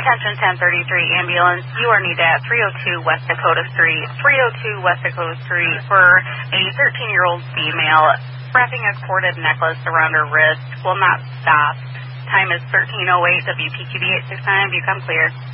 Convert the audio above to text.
Attention 1033 ambulance, you are needed at 302 West Dakota Street. 302 West Dakota Street for a 13-year-old female wrapping a corded necklace around her wrist. Will not stop. Time is 13:08. WPQB 869. Become clear.